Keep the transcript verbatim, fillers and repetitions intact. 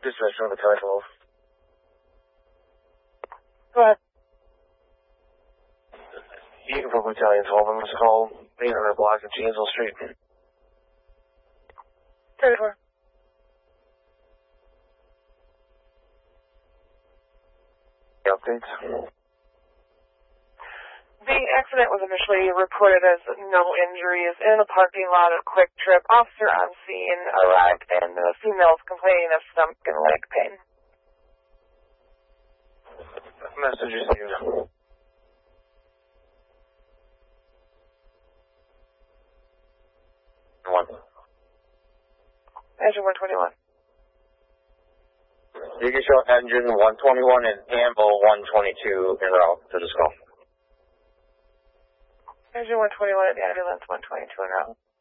Dispatch on the ten twelve. Go ahead. Eaton from Battalion twelve, I'm going to call eight hundred block of Janesville Street. thirty-four. Updates. The accident was initially reported as no injuries in the parking lot at Quick Trip. Officer on scene arrived and the female is complaining of stomach and leg pain. Message received. One. Engine one twenty-one. You can show engine one twenty-one and Amble one twenty-two en route to this call. Engine one twenty-one and ambulance one twenty-two en route.